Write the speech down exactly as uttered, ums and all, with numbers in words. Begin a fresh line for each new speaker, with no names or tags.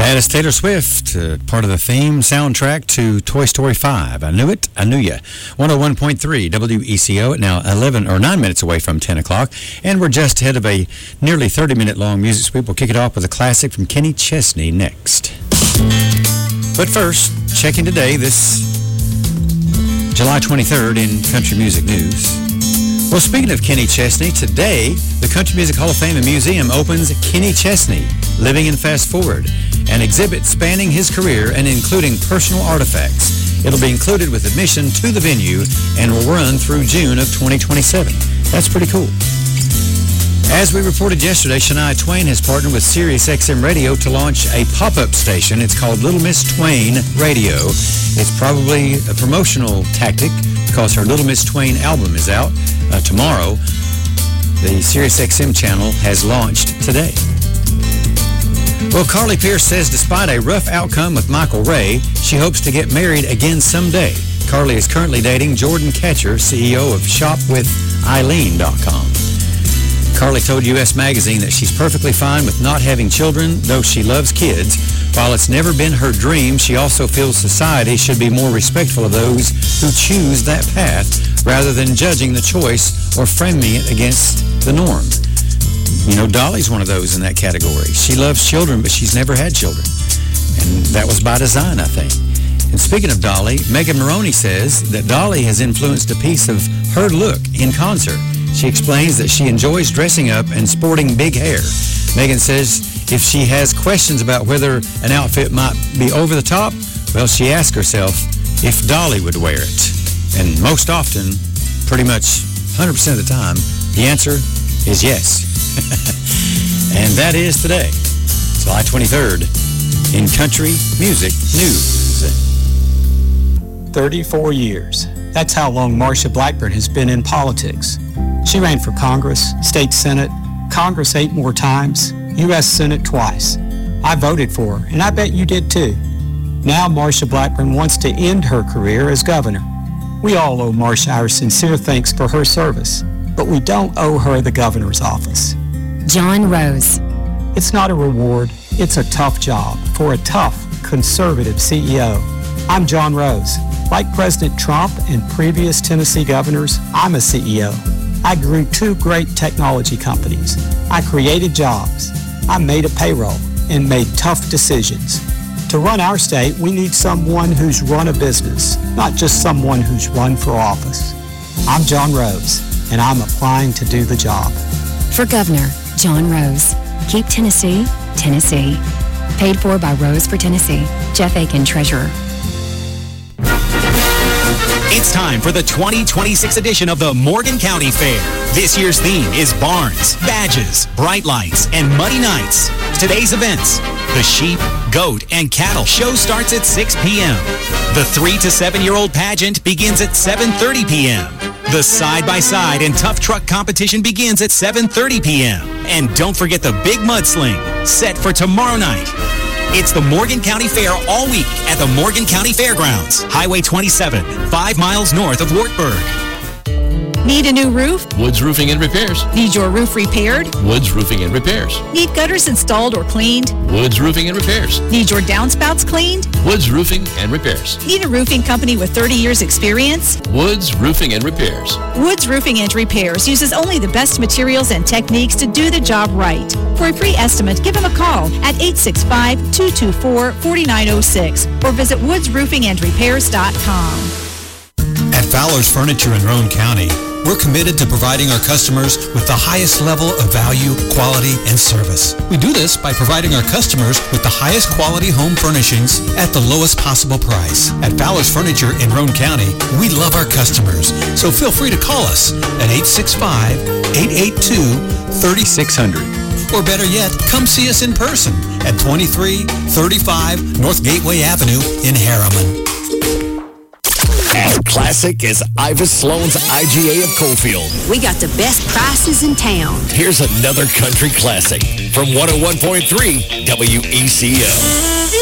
That is Taylor Swift, uh, part of the theme soundtrack to Toy Story five. I knew it, I knew ya. one oh one point three W E C O, now eleven or nine minutes away from ten o'clock, and we're just ahead of a nearly thirty minute long music sweep. We'll kick it off with a classic from Kenny Chesney next. But first, checking today, this July twenty-third in country music news. Well, speaking of Kenny Chesney, today the Country Music Hall of Fame and Museum opens Kenny Chesney, Living in Fast Forward, an exhibit spanning his career and including personal artifacts. It'll be included with admission to the venue and will run through June of twenty twenty-seven. That's pretty cool. As we reported yesterday, Shania Twain has partnered with Sirius X M Radio to launch a pop-up station. It's called Little Miss Twain Radio. It's probably a promotional tactic because her Little Miss Twain album is out uh, tomorrow. The Sirius X M channel has launched today. Well, Carly Pearce says despite a rough outcome with Michael Ray, she hopes to get married again someday. Carly is currently dating Jordan Ketcher, C E O of shop with eileen dot com. Carly told U S Magazine that she's perfectly fine with not having children, though she loves kids. While it's never been her dream, she also feels society should be more respectful of those who choose that path rather than judging the choice or framing it against the norm. You know, Dolly's one of those in that category. She loves children, but she's never had children. And that was by design, I think. And speaking of Dolly, Megan Maroney says that Dolly has influenced a piece of her look in concert. She explains that she enjoys dressing up and sporting big hair. Megan says if she has questions about whether an outfit might be over the top, well, she asks herself if Dolly would wear it. And most often, pretty much one hundred percent of the time, the answer is yes. And that is today, July twenty-third, in country music news.
thirty-four years. That's how long Marsha Blackburn has been in politics. She ran for Congress, State Senate, Congress eight more times, U S Senate twice. I voted for her, and I bet you did too. Now Marsha Blackburn wants to end her career as governor. We all owe Marsha our sincere thanks for her service, but we don't owe her the governor's office.
John Rose.
It's not a reward, it's a tough job for a tough, conservative C E O. I'm John Rose. Like President Trump and previous Tennessee governors, I'm a C E O. I grew two great technology companies. I created jobs. I made a payroll and made tough decisions. To run our state, we need someone who's run a business, not just someone who's run for office. I'm John Rose, and I'm applying to do the job.
For Governor, John Rose. Keep Tennessee, Tennessee. Paid for by Rose for Tennessee. Jeff Aiken, Treasurer.
It's time for the twenty twenty-six edition of the Morgan County Fair. This year's theme is barns, badges, bright lights, and muddy nights. Today's events: the sheep, goat, and cattle show starts at six p.m. The three to seven-year-old pageant begins at seven thirty p.m. The side-by-side and tough truck competition begins at seven thirty p.m. And don't forget the big mudsling, set for tomorrow night. It's the Morgan County Fair all week at the Morgan County Fairgrounds, Highway twenty-seven, five miles north of Wartburg.
Need a new roof?
Woods Roofing and Repairs.
Need your roof repaired?
Woods Roofing and Repairs.
Need gutters installed or cleaned?
Woods Roofing and Repairs.
Need your downspouts cleaned?
Woods Roofing and Repairs.
Need a roofing company with thirty years experience?
Woods Roofing and Repairs.
Woods Roofing and Repairs uses only the best materials and techniques to do the job right. For a free estimate, give them a call at eight six five, two two four, four nine zero six or visit woods roofing and repairs dot com.
At Fowler's Furniture in Roane County, we're committed to providing our customers with the highest level of value, quality, and service. We do this by providing our customers with the highest quality home furnishings at the lowest possible price. At Fowler's Furniture in Roane County, we love our customers, so feel free to call us at eight six five, eight eight two, three six zero zero. Or better yet, come see us in person at twenty-three thirty-five North Gateway Avenue in Harriman.
As classic as Ivis Sloan's I G A of Coalfield.
We got the best prices in town.
Here's another country classic from one oh one point three W E C O.